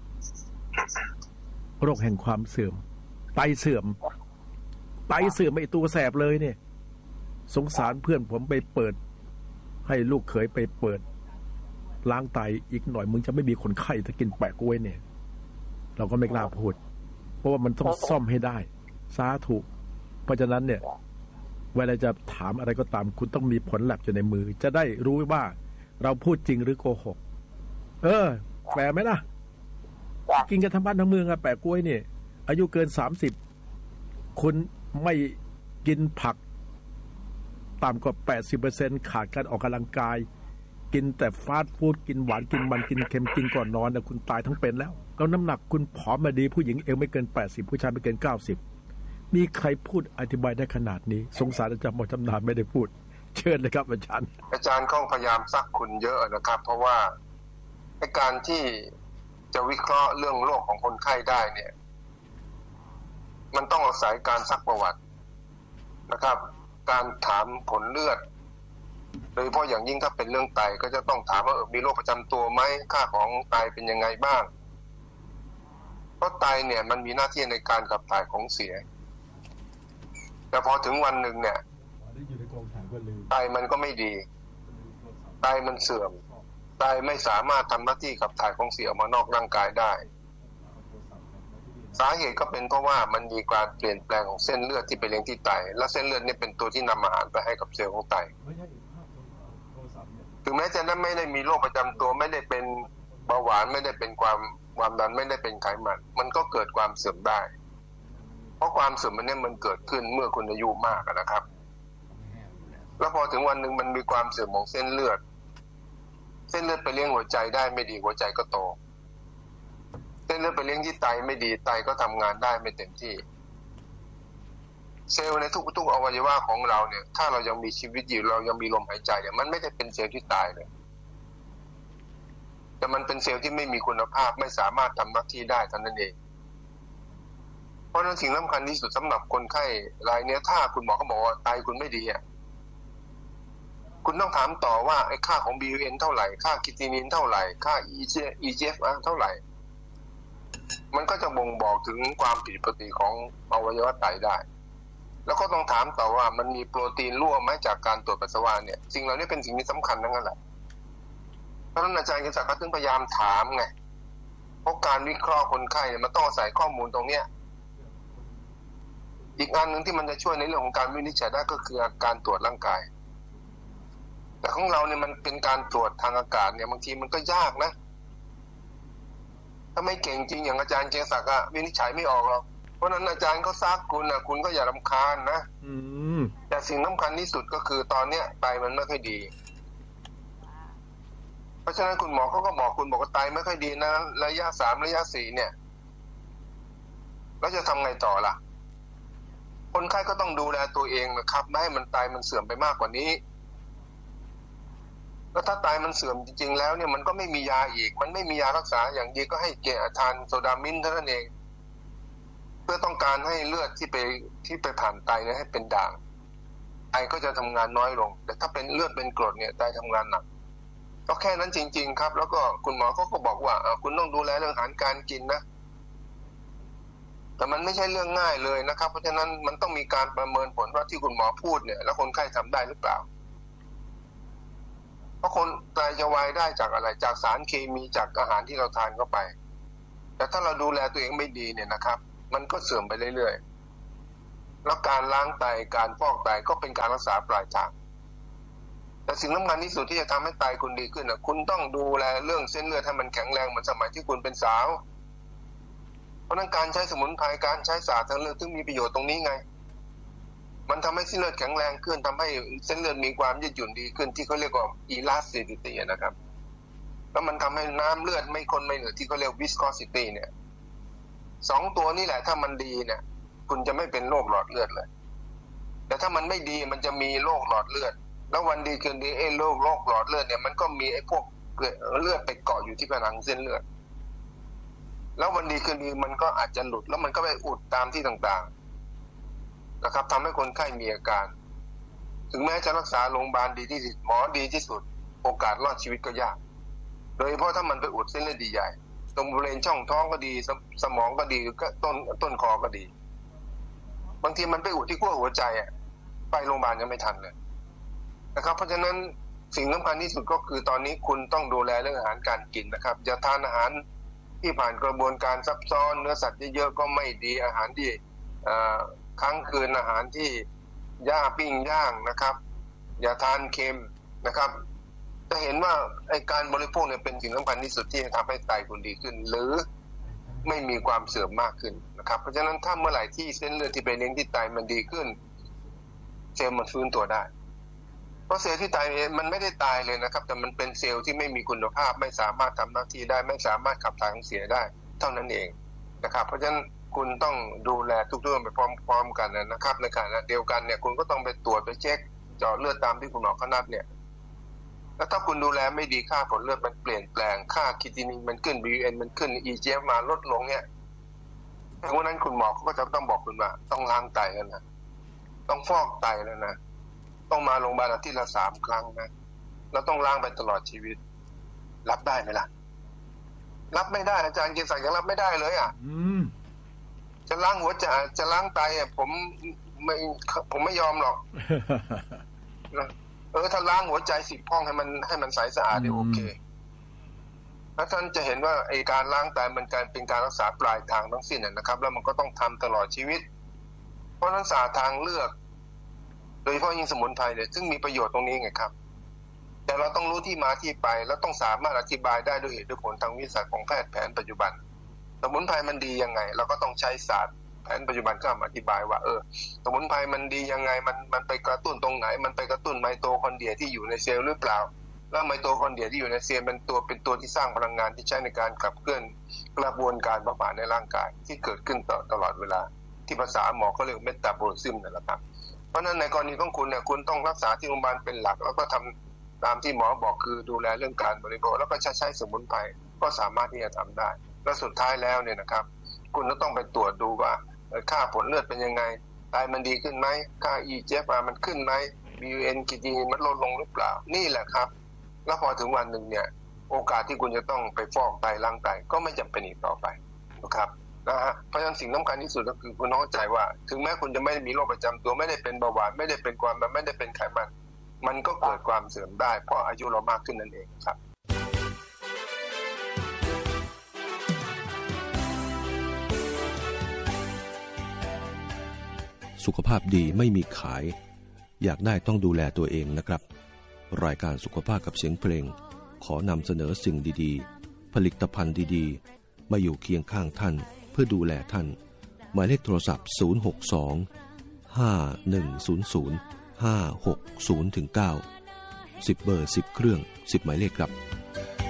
โรคแห่งความเสื่อมไตเสื่อมไตเสื่อมไอ้ตัวแสบเลยเนี่ยสงสารเพื่อนผมไปเปิดให้ลูกเขยไปเปิดล้างไตอีกหน่อยมึงจะไม่มีคนไข้ถ้ากินแปะกล้วยเนี่ยเราก็ไม่กล้าพูดเพราะว่ามันต้องซ่อมให้ได้สาธุเพราะฉะนั้นเนี่ยเวลาจะถามอะไรก็ตามคุณต้องมีผลแลบอยู่ในมือจะได้รู้ว่าเราพูดจริงหรือโกหกเออแฝงไหมล่ะกินกันทั้งบ้านทั้งเมืองอะแปะกล้วยเนี่ยอายุเกินสามสิบคุณไม่กินผักต่ำกว่า แปดสิบเปอร์เซ็นต์ ขาดการออกกำลังกายกินแต่ฟาสต์ฟู้ดกินหวานกินมันกินเค็มกินก่อนนอนนะคุณตายทั้งเป็นแล้วแล้วน้ำหนักคุณผอมมาดีผู้หญิงเอวไม่เกินแปดสิบผู้ชายไม่เกินเก้าสิบมีใครพูดอธิบายได้ขนาดนี้สงสารอาจารย์หมอชำนาญไม่ได้พูดเชิญเลยครับอาจารย์อาจารย์ก็พยายามซักคุณเยอะนะครับเพราะว่าในการที่จะวิเคราะห์เรื่องโรคของคนไข้ได้เนี่ยมันต้องอาศัยการซักประวัตินะครับการถามผลเลือดโดยเฉพาะอย่างยิ่งถ้าเป็นเรื่องไตก็จะต้องถามว่าเออมีโรคประจำตัวไหมค่าของไตเป็นยังไงบ้างเพราะไตเนี่ยมันมีหน้าที่ในการขับถ่ายของเสียแต่พอถึงวันหนึ่งเนี่ยไตมันก็ไม่ดีไตมันเสื่อมไตไม่สามารถทำหน้าที่ขับถ่ายของเสียออกมานอกร่างกายได้สาเหตุก็เป็นเพราะว่ามันมีการเปลี่ยนแปลงของเส้นเลือดที่ไปเลี้ยงที่ไตและเส้นเลือดนี่เป็นตัวที่นำอาหารไปให้กับเซลล์ของไตถึงแม้จะไม่ได้มีโรคประจำตัวไม่ได้เป็นเบาหวานไม่ได้เป็นความความดันไม่ได้เป็นไขมันมันก็เกิดความเสื่อมได้เพราะความเสื่อมมันเนี่ยมันเกิดขึ้นเมื่อคุณอายุมากนะครับแล้วพอถึงวันหนึ่งมันมีความเสื่อมของเส้นเลือดเส้นเลือดไปเลี้ยงหัวใจได้ไม่ดีหัวใจก็โตเส้นเลือดไปเลี้ยงที่ไตไม่ดีไตก็ทำงานได้ไม่เต็มที่เซลล์ในทุกๆอวัยวะของเราเนี่ยถ้าเรายังมีชีวิตอยู่เรายังมีลมหายใจเนี่ยมันไม่ได้เป็นเซลล์ที่ตายเลยแต่มันเป็นเซลล์ที่ไม่มีคุณภาพไม่สามารถทำหน้าที่ได้เท่านั้นเองเพราะฉะนั้นสิ่งสำคัญที่สุดสำหรับคนไข้รายนี้ถ้าคุณหมอเขาบอกว่าไตคุณไม่ดีอ่ะคุณต้องถามต่อว่าไอ้ค่าของ บี ยู เอ็น เท่าไหร่ค่าคิตินินเท่าไหร่ค่า อี จี เอฟ อาร์ เท่าไหร่มันก็จะบ่งบอกถึงความผิดปกติของอวัยวะไตได้แล้วก็ต้องถามต่อว่ามันมีโปรตีนรั่วไหมจากการตรวจปัสสาวะเนี่ยสิ่งเหล่านี้เป็นสิ่งที่สำคัญทั้งนั้นแหละเพราะฉะนั้นอาจารย์กิติศักดิ์ก็ถึงพยายามถามไงเพราะการวิเคราะห์คนไข้เนี่ยมันต้องอาศัยข้อมูลตรงเนี้ยอีกงานหนึ่งที่มันจะช่วยในเรื่องของการวินิจฉัยได้ก็คือการตรวจร่างกายแต่ของเราเนี่ยมันเป็นการตรวจทางอากาศเนี่ยบางทีมันก็ยากนะถ้าไม่เก่งจริงอย่างอาจารย์เจศักดิ์อะวินิจฉัยไม่ออกหรอกเพราะนั้นอาจารย์ก็ซักคุณนะคุณก็อย่ารำคาญนะอืมแต่สิ่งสำคัญที่สุดก็คือตอนเนี้ยไตมันไม่ค่อยดีราะฉะนั้นคุณหมอเขาก็บอกคุณบอกว่าไตไม่ค่อยดีนะระยะสามระยะสี่เนี่ยแล้วจะทำไงต่อล่ะคนไข้ก็ต้องดูแลตัวเองนะครับไม่ให้มันไตมันเสื่อมไปมากกว่านี้แล้วถ้าไตมันเสื่อมจริงๆแล้วเนี่ยมันก็ไม่มียาอีกมันไม่มียารักษาอย่างดีก็ให้เกทานโซดามินเท่านั้นเองเพื่อต้องการให้เลือดที่ไปที่ไปผ่านไตเนี่ยให้เป็นด่างไตก็จะทำงานน้อยลงแต่ถ้าเป็นเลือดเป็นกรดเนี่ยไตทำงานหนักก็แค่นั้นจริงๆครับแล้วก็คุณหมอเขาก็บอกว่าคุณต้องดูแลเรื่องอาหารการกินนะแต่มันไม่ใช่เรื่องง่ายเลยนะครับเพราะฉะนั้นมันต้องมีการประเมินผลว่าที่คุณหมอพูดเนี่ยแล้วคนไข้ทำได้หรือเปล่าเพราะคนไตจะวายได้จากอะไรจากสารเคมีจากอาหารที่เราทานเข้าไปแต่ถ้าเราดูแลตัวเองไม่ดีเนี่ยนะครับมันก็เสื่อมไปเรื่อยๆแล้วการล้างไตการฟอกไตก็เป็นการรักษาปลายทางแต่สิ่งสำคัญที่สุดที่จะทำให้ไตคุณดีขึ้นนะคุณต้องดูแลเรื่องเส้นเลือดให้มันแข็งแรงเหมือนสมัยที่คุณเป็นสาวเพราะนั้นการใช้สมุนไพรการใช้ศาสตร์ทางเลือดถึงมีประโยชน์ตรงนี้ไงมันทำให้เส้นเลือดแข็งแรงขึ้นทำให้เส้นเลือดมีความยืดหยุ่นดีขึ้นที่เขาเรียกว่า elasticity นะครับแล้วมันทำให้น้ำเลือดไม่ข้นไม่เหนืดที่เขาเรียก viscosity เนี่ยสองตัวนี่แหละถ้ามันดีเนี่ยคุณจะไม่เป็นโรคหลอดเลือดเลยแต่ถ้ามันไม่ดีมันจะมีโรคหลอดเลือดแล้ววันดีคืนดีไอ้โรคโรคหลอดเลือดเนี่ยมันก็มีไอ้พวกเลือดไปเกาะอยู่ที่ผนังเส้นเลือดแล้ววันดีคืนดีมันก็อาจจะหลุดแล้วมันก็ไปอุดตามที่ต่างๆนะครับทำให้คนไข้มีอาการถึงแม้จะรักษาโรงพยาบาลดีที่สุดหมอดีที่สุดโอกาสรอดชีวิตก็ยากโดยเฉพาะถ้ามันไปอุดเส้นเลือดใหญ่ตรงบริเวณช่องท้องก็ดีสมองก็ดีก็ต้นต้นคอก็ดีบางทีมันไปอุดที่ขั้วหัวใจอ่ะไปโรงพยาบาลยังไม่ทันเลยนะครับเพราะฉะนั้นสิ่งสำคัญที่สุดก็คือตอนนี้คุณต้องดูแลเรื่องอาหารการกินนะครับอย่าทานอาหารที่ผ่านกระบวนการซับซ้อนเนื้อสัตว์เยอะๆก็ไม่ดีอาหารที่ค้างคืนอาหารที่ย่าปิ้งย่างนะครับอย่าทานเค็มนะครับจะเห็นว่าไอ้การบริโภคเนี่ยเป็นสิ่งสำคัญที่สุดที่จะทำให้ไตคุณดีขึ้นหรือไม่มีความเสื่อมมากขึ้นนะครับเพราะฉะนั้นถ้าเมื่อไหร่ที่เส้นเลือดที่ไปเลี้ยงที่ไตมันดีขึ้นเซลล์มันฟื้นตัวได้เพราะเซลล์ที่ตายมันไม่ได้ตายเลยนะครับแต่มันเป็นเซลล์ที่ไม่มีคุณภาพไม่สามารถทำหน้าที่ได้ไม่สามารถขับถ่ายของเสียได้เท่านั้นเองนะครับเพราะฉะนั้นคุณต้องดูแลทุกเรื่องไปพร้อมๆกันนะครับในขณะเดียวกันเนี่ยคุณก็ต้องไปตรวจไปเช็คเจาะเลือดตามที่คุณหมอเขานัดเนี่ยแล้วถ้าคุณดูแลไม่ดีค่าผลเลือดมันเปลี่ยนแปลงค่าคิตินินมันขึ้น บี ยู เอ็น มันขึ้น อี จี เอฟ มาลดลงเนี่ยดังนั้นคุณหมอเขาก็จะต้องบอกคุณว่าต้องล้างไตแล้วนะต้องฟอกไตแล้วนะต้องมาโรงพยาบาลอาทิตย์ละสามครั้งนะแล้วต้องล้างไปตลอดชีวิตรับได้ไหมล่ะรับไม่ได้อาจารย์เกียรติศักดิ์ยังรับไม่ได้เลยอ่ะจะล้างหัวใจจะล้างไตอ่ะผมไม่ผมไม่ยอมหรอกนะเออถ้าล้างหัวใจสิบห้องให้มันให้มันใสสะอาดเนี่ยโอเคแล้วท่านจะเห็นว่าไอ้การล้างไตมันการเป็นการรักษาปลายทางทั้งสิ้นนะครับแล้วมันก็ต้องทำตลอดชีวิตเพราะนั้นศาสตร์ทางเลือกโดยเฉพาะยิ่งสมุนไพรเนี่ยซึ่งมีประโยชน์ตรงนี้ไงครับแต่เราต้องรู้ที่มาที่ไปแล้วต้องสามารถอธิบายได้ด้วยเหตุด้วยผลทางวิทยาศาสตร์ของแพทย์แผนปัจจุบันสมุนไพรมันดียังไงเราก็ต้องใช้ศาสตร์แผนปัจจุบันก็มาอธิบายว่าเออสมุนไพรมันดียังไงมันมันไปกระตุ้นตรงไหนมันไปกระตุ้นไมโตคอนเดรียที่อยู่ในเซลล์หรือเปล่าแล้วไมโตคอนเดรียที่อยู่ในเซลล์เป็นตัวเป็นตัวที่สร้างพลังงานที่ใช้ในการขับเคลื่อนกระบวนการเผาผลาญในร่างกายที่เกิดขึ้นตลอดเวลาที่ภาษาหมอเขาเรียกเมตาโบลิซึมนั่นแหละครับเพราะนั้นในกรณีของคุณเนี่ยคุณต้องรักษาที่โรงพยาบาลเป็นหลักแล้วก็ทำตามที่หมอบอกคือดูแลเรื่องการบริโภคแล้วก็ใช้ใช้สมุนไพรก็สามารถที่จะทำได้และสุดท้ายแล้วเนี่ยนะครับคุณก็ต้องไปตรวจดูว่าค่าผลเลือดเป็นยังไงไตมันดีขึ้นไหมค่า อี จี เอฟ มันขึ้นไหม บี ยู เอ็น คิตินินมันลดลงหรือเปล่านี่แหละครับแล้วพอถึงวันหนึ่งเนี่ยโอกาสที่คุณจะต้องไปฟอกไตล้างไตก็ไม่จำเป็นอีกต่อไปนะครับนะฮะเพราะฉะนั้นสิ่งสำคัญที่สุดก็คือคุณเข้าใจว่าถึงแม้คุณจะไม่ได้มีโรคประจำตัวไม่ได้เป็นเบาหวานไม่ได้เป็นความดันไม่ได้เป็นไขมันมันก็เกิดความเสื่อมได้เพราะอายุเรามากขึ้นนั่นเองครับสุขภาพดีไม่มีขายอยากได้ต้องดูแลตัวเองนะครับรายการสุขภาพกับเสียงเพลงขอนำเสนอสิ่งดีๆผลิตภัณฑ์ดีๆมาอยู่เคียงข้างท่านเพื่อดูแลท่านหมายเลขโทรศัพท์ศูนย์ หก สอง ห้า หนึ่ง ศูนย์ ศูนย์ ห้า หก ศูนย์ เก้า สิบเบอร์สิบเครื่องสิบหมายเลขครับ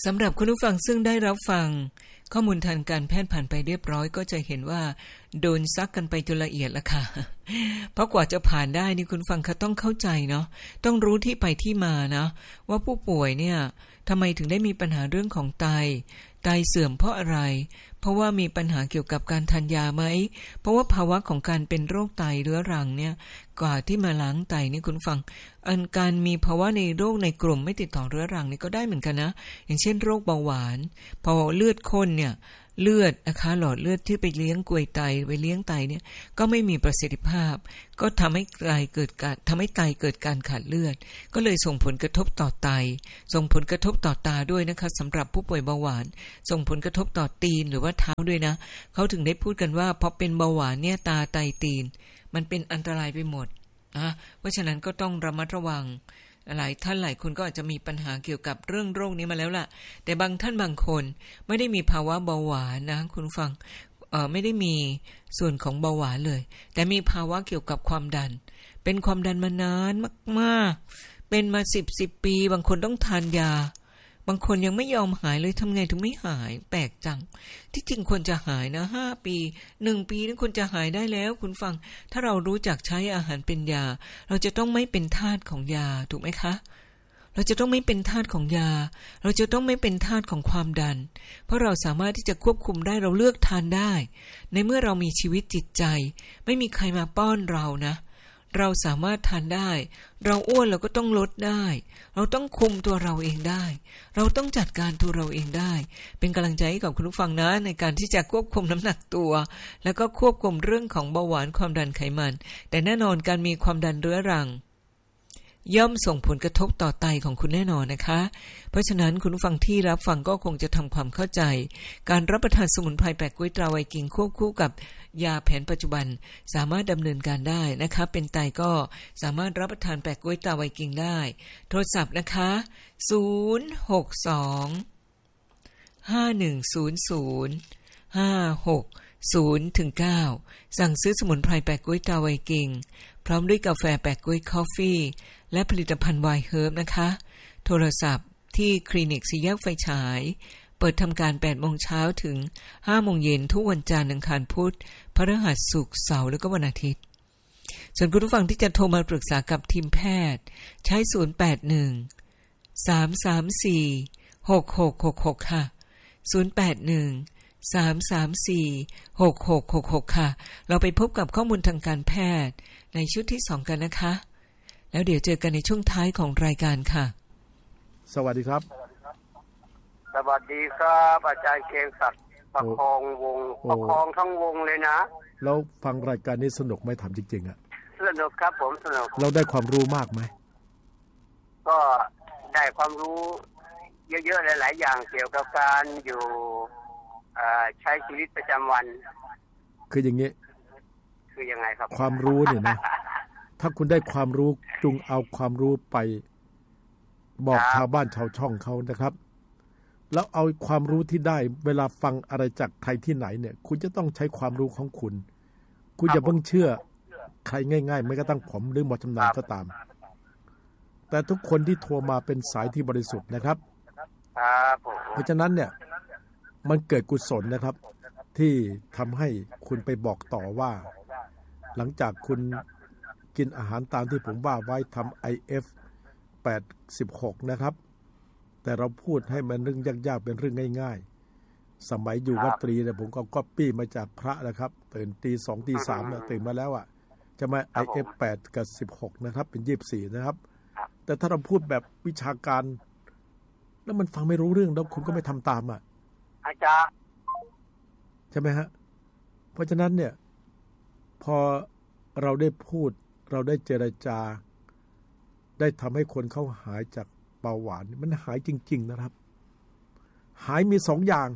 ำหรับคุณผู้ฟังซึ่งได้รับฟังข้อมูลทางการแพทย์ผ่านไปเรียบร้อยก็จะเห็นว่าโดนซักกันไปจนละเอียดแล้วค่ะเพราะกว่าจะผ่านได้นี่คุณฟังเขาต้องเข้าใจเนาะต้องรู้ที่ไปที่มานะว่าผู้ป่วยเนี่ยทำไมถึงได้มีปัญหาเรื่องของไตไตเสื่อมเพราะอะไรเพราะว่ามีปัญหาเกี่ยวกับการทานยาไหมเพราะว่าภาวะของการเป็นโรคไตเรื้อรังเนี่ยกว่าที่มาล้างไตนี่คุณฟังอันการมีภาวะในโรคในกลุ่มไม่ติดต่อเรื้อรังนี่ก็ได้เหมือนกันนะอย่างเช่นโรคเบาหวานพอเลือดข้นเนี่ยเลือดนะคะหลอดเลือดที่ไปเลี้ยงกลวยไตไปเลี้ยงไตเนี่ยก็ไม่มีประสิทธิภาพก็ทำให้ไตเกิดการทำให้ไตเกิดการขาดเลือดก็เลยส่งผลกระทบต่อไตส่งผลกระทบต่อตาด้วยนะคะสำหรับผู้ป่วยเบาหวานส่งผลกระทบต่อตีนหรือว่าเท้าด้วยนะเขาถึงได้พูดกันว่าพอเป็นเบาหวานเนี่ยตาไตตีนมันเป็นอันตรายไปหมดนะเพราะฉะนั้นก็ต้องระมัดระวังหลายท่านหลายคนก็อาจจะมีปัญหาเกี่ยวกับเรื่องโรคนี้มาแล้วล่ะแต่บางท่านบางคนไม่ได้มีภาวะเบาหวานนะคุณฟังเอ่อไม่ได้มีส่วนของเบาหวานเลยแต่มีภาวะเกี่ยวกับความดันเป็นความดันมานานมากๆเป็นมาสิบ สิบปีบางคนต้องทานยาบางคนยังไม่ยอมหายเลยทำไงถึงไม่หายแปลกจังที่จริงควรจะหายนะห้าปีหนึ่งปีนี่ควรจะหายได้แล้วคุณฟังถ้าเรารู้จักใช้อาหารเป็นยาเราจะต้องไม่เป็นทาสของยาถูกไหมคะเราจะต้องไม่เป็นทาสของยาเราจะต้องไม่เป็นทาสของความดันเพราะเราสามารถที่จะควบคุมได้เราเลือกทานได้ในเมื่อเรามีชีวิตจิตใจไม่มีใครมาป้อนเรานะเราสามารถทานได้เราอ้วนเราก็ต้องลดได้เราต้องคุมตัวเราเองได้เราต้องจัดการตัวเราเองได้เป็นกำลังใจให้กับคุณผู้ฟังนะในการที่จะควบคุมน้ำหนักตัวแล้วก็ควบคุมเรื่องของเบาหวานความดันไขมันแต่แน่นอนการมีความดันเรื้อรังย่อมส่งผลกระทบต่อไตของคุณแน่นอนนะคะเพราะฉะนั้นคุณผู้ฟังที่รับฟังก็คงจะทำความเข้าใจการรับประทานสมุนไพรแปะก๊วยตราไวกิ้งควบคู่กับยาแผนปัจจุบันสามารถดำเนินการได้นะคะเป็นไตก็สามารถรับประทานแปะก๊วยตราไวกิ้งได้โทรศัพท์นะคะศูนย์ หก สอง ห้า หนึ่ง ศูนย์ ศูนย์ ห้า หก ศูนย์ ถึง เก้าสั่งซื้อสมุนไพรแปะก๊วยตราไวกิ้งพร้อมด้วยกาแฟแปะก๊วยคอฟฟี่และผลิตภัณฑ์ไวน์เฮิร์บนะคะโทรศัพท์ที่คลินิกสี่แยกไฟฉายเปิดทำการ แปด โมงเช้าถึง ห้า โมงเย็นทุกวันจันทร์อังคารพุธพฤหัสศุกร์เสาร์และก็วันอาทิตย์ส่วนคุณผู้ฟังที่จะโทรมาปรึกษากับทีมแพทย์ใช้ศูนย์ แปด หนึ่ง สาม สาม สี่ หก หก หก หกค่ะศูนย์ แปด หนึ่ง สาม สาม สี่ หก หก หก หกค่ะเราไปพบกับข้อมูลทางการแพทย์ในชุดที่สองกันนะคะแล้วเดี๋ยวเจอกันในช่วงท้ายของรายการค่ะสวัสดีครับสวัสดีครับอาจารย์เกรียงศักดิ์ประคองวงประคองทั้งวงเลยนะแล้วฟังรายการนี้สนุกไหมถามจริงๆอ่ะสนุกครับผมสนุกเราได้ความรู้มากไหมก็ได้ความรู้เยอะๆหลายๆอย่างเกี่ยวกับการอยู่ใช้ชีวิตประจำวันคืออย่างนี้คือยังไงครับความรู้เนี่ยนะ ถ้าคุณได้ความรู้จงเอาความรู้ไปบอกชาวบ้านชาวช่องเขานะครับแล้วเอาความรู้ที่ได้เวลาฟังอะไรจากใครที่ไหนเนี่ยคุณจะต้องใช้ความรู้ของคุณคุณอย่าเพิ่งเชื่อใครง่ายๆไม่กระทั่งผมหรือหมอชำนาญก็ตามแต่ทุกคนที่โทรมาเป็นสายที่บริสุทธิ์นะครับเพราะฉะนั้นเนี่ยมันเกิดกุศลนะครับที่ทำให้คุณไปบอกต่อว่าหลังจากคุณกินอาหารตามที่ผมว่าไว้ทำ ไอ เอฟ แปดสิบหกนะครับแต่เราพูดให้มันเรื่องยากๆเป็นเรื่องง่ายๆสมัยอยู่วัดตรีเนี่ยผมก็ก๊อปปี้มาจากพระนะครับตื่นตีสองตีสามเนี่ยตื่นมาแล้วอ่ะจะมา ไอ เอฟ แปดกับสิบหกนะครับเป็นยี่สิบสี่นะครับแต่ถ้าเราพูดแบบวิชาการแล้วมันฟังไม่รู้เรื่องแล้วคุณก็ไม่ทำตามอ่ะอาจารย์ใช่ไหมฮะเพราะฉะนั้นเนี่ยพอเราได้พูดเราได้เจรจาได้ทำให้คนเขาหายจากเบาหวานมันหายจริงๆนะครับหายมีสองอย่าง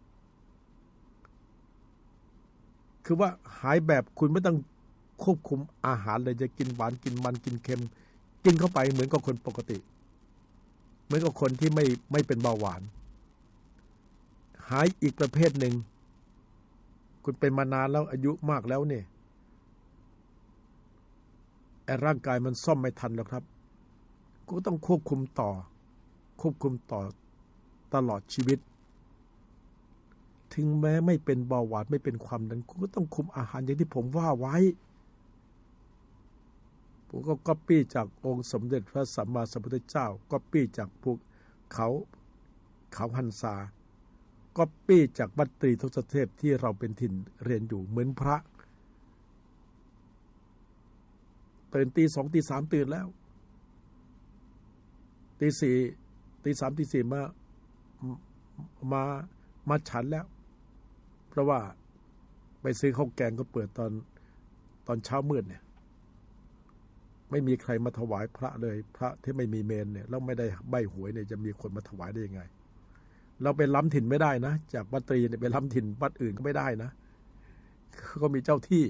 คือว่าหายแบบคุณไม่ต้องควบคุมอาหารเลยจะกินหวานกินมันกินเค็มกินเข้าไปเหมือนกับคนปกติเหมือนกับคนที่ไม่ไม่เป็นเบาหวานหายอีกประเภทหนึ่งคุณเป็นมานานแล้วอายุมากแล้วเนี่ยไอ้ร่างกายมันซ่อมไม่ทันแล้วครับก็ต้องควบคุมต่อควบคุมต่อตลอดชีวิตถึงแม้ไม่เป็นเบาหวานไม่เป็นความดันคุณก็ต้องคุมอาหารอย่างที่ผมว่าไว้ผมก็ก๊อปปี้จากองค์สมเด็จพระสัมมาสัมพุทธเจ้าก๊อปปี้จากพวกเขาเขาหันษาก๊อปปี้จากวัตตรีทศเทพที่เราเป็นถิ่นเรียนอยู่เหมือนพระตื่นตีสองตีสามตื่นแล้วตีสี่ตีสามตีสี่มามามาฉันแล้วเพราะว่าไปซื้อข้าวแกงก็เปิดตอนตอนเช้ามืดเนี่ยไม่มีใครมาถวายพระเลยพระที่ไม่มีเมนเนี่ยแล้วไม่ได้ใบหวยเนี่ยจะมีคนมาถวายได้ยังไงเราไปล้ำถิ่นไม่ได้นะจากวัดตรีเนี่ยไปล้ำถิ่นวัดอื่นก็ไม่ได้นะก็มีเจ้าที่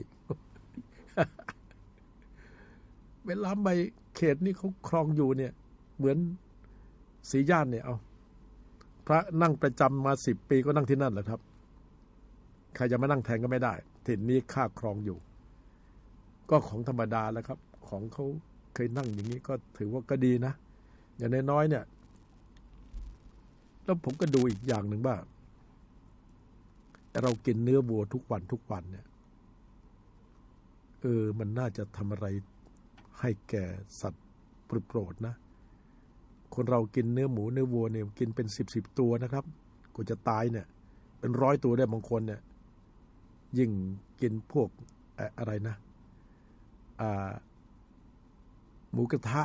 ไปล้ำไปเขตนี่เขาครองอยู่เนี่ยเหมือนสีย่านเนี่ยเอาพระนั่งประจำมาสิบปีก็นั่งที่นั่นแหละครับใครจะมานั่งแทนก็ไม่ได้ถิ่นนี้ข้าครองอยู่ก็ของธรรมดาแล้วครับของเขาเคยนั่งอย่างนี้ก็ถือว่าก็ดีนะอย่างน้อยๆเนี่ยแล้วผมก็ดูอีกอย่างหนึ่งว่าเรากินเนื้อวัวทุกวันทุกวันเนี่ยเออมันน่าจะทำอะไรให้แก่สัตว์โปรดๆนะคนเรากินเนื้อหมูเนื้อวัวเนี่ยกินเป็นสิบสิบตัวนะครับกว่าจะตายเนี่ยเป็นร้อยตัวได้บางคนเนี่ยยิ่งกินพวกอะไรนะอ่าหมูกระทะ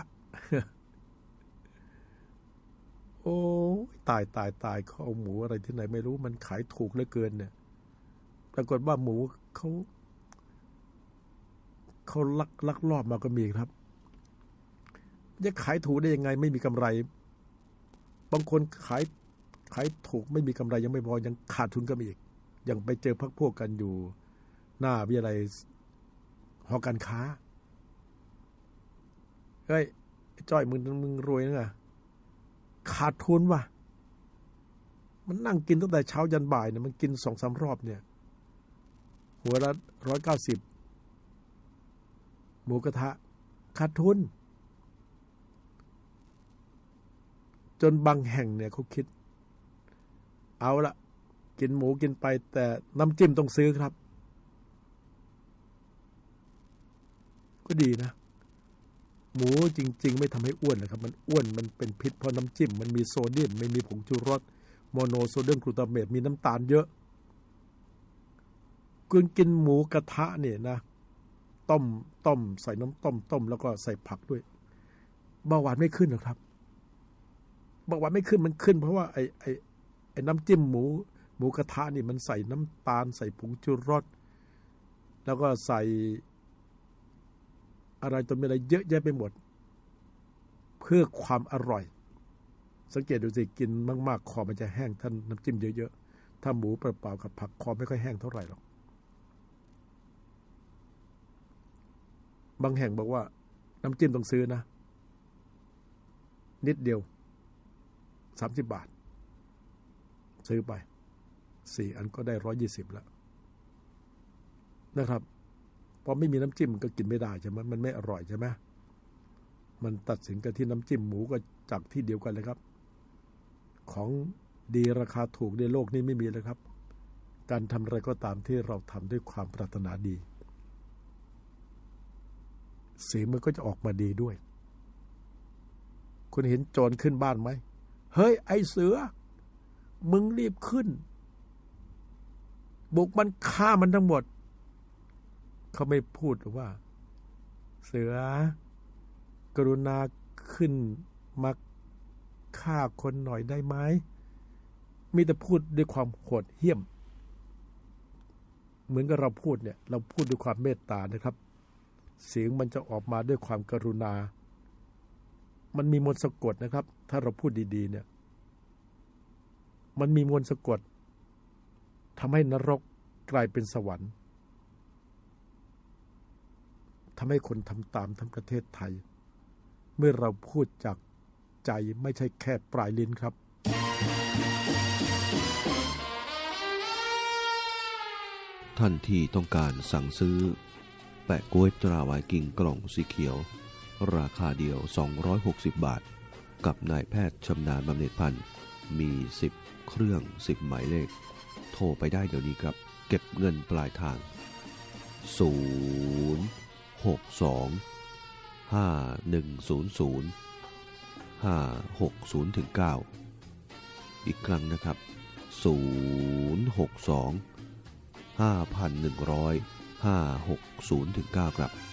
โอ้ตายตายตายเขาเอาหมูอะไรที่ไหนไม่รู้มันขายถูกเหลือเกินเนี่ยปรากฏว่าหมูเขาเขาลักลักลอบมาก็มีครับจะขายถูกได้ยังไงไม่มีกำไรบางคนขายขายถูกไม่มีกำไรยังไม่พอยังขาดทุนก็มีอีกยังไปเจอพรรคพวกกันอยู่หน้าวิทยาลัยหอการค้าเฮ้ยจ้อยมึงมึงรวยนะขาดทุนว่ะมันนั่งกินตั้งแต่เช้ายันบ่ายเนี่ยมันกินสองสามรอบเนี่ยหัวละร้อยเก้าสิบหมูกระทะขาดทุนจนบางแห่งเนี่ยเขาคิดเอาละกินหมูกินไปแต่น้ำจิ้มต้องซื้อครับก็ดีนะหมูจริงๆไม่ทำให้อ้วนนะครับมันอ้วนมันเป็นพิษเพราะน้ำจิ้มมันมีโซเดียมไม่มีผงชูรสโมโนโซเดียมกลูตาเมตมีน้ำตาลเยอะคุณกินหมูกระทะเนี่ยนะต้มต้มใส่น้ำต้มต้มแล้วก็ใส่ผักด้วยเบาหวานไม่ขึ้นหรอกครับเบาหวานไม่ขึ้นมันขึ้นเพราะว่าไอ้ไอ้ไอ้น้ำจิ้มหมูหมูกระทะนี่มันใส่น้ำตาลใส่ผงชูรสแล้วก็ใส่อะไรตัวมีอะไรเยอะแยะไปหมดเพื่อความอร่อยสังเกตดูสิกินมากๆคอมันจะแห้งท่านน้ำจิ้มเยอะๆถ้าหมูเปล่าๆกับผักคอไม่ค่อยแห้งเท่าไหร่หรอกบางแห่งบอกว่าน้ำจิ้มต้องซื้อนะนิดเดียวสามสิบบาทซื้อไปสี่อันก็ได้ร้อยยี่สิบแล้วนะครับพอไม่มีน้ำจิ้มมันก็กินไม่ได้ใช่ไหมมันไม่อร่อยใช่ไหมมันตัดสินกันที่น้ำจิ้มหมูก็จากที่เดียวกันเลยครับของดีราคาถูกในโลกนี้ไม่มีเลยครับการทำอะไรก็ตามที่เราทำด้วยความปรารถนาดีสีมันก็จะออกมาดีด้วยคุณเห็นโจรขึ้นบ้านไหมเฮ้ยไอเสือมึงรีบขึ้นบุกมันฆ่ามันทั้งหมดเขาไม่พูดว่าเสือกรุณาขึ้นมาฆ่าคนหน่อยได้ไหมมีแต่พูดด้วยความโหดเหี้ยมเหมือนกับเราพูดเนี่ยเราพูดด้วยความเมตตานะครับเสียงมันจะออกมาด้วยความกรุณามันมีมนต์สะกดนะครับถ้าเราพูดดีๆเนี่ยมันมีมนต์สะกดทำให้นรกกลายเป็นสวรรค์ทำให้คนทำตามทั้งประเทศไทยเมื่อเราพูดจากใจไม่ใช่แค่ปลายลิ้นครับท่านที่ต้องการสั่งซื้อแปะก๊วยตราไวกิ้งกล่องสีเขียวราคาเดียวสองร้อยหกสิบบาทกับนายแพทย์ชำนาญบำเหน็จพันธ์มีสิบเครื่องสิบหมายเลขโทรไปได้เดี๋ยวนี้ครับเก็บเงินปลายทางศูนย์ หก สอง ห้า หนึ่ง ศูนย์ ศูนย์ ห้า หก ศูนย์ เก้า อีกครั้งนะครับศูนย์ หก สอง ห้า หนึ่ง ศูนย์ ศูนย์ ห้า หก ศูนย์ เก้าครับ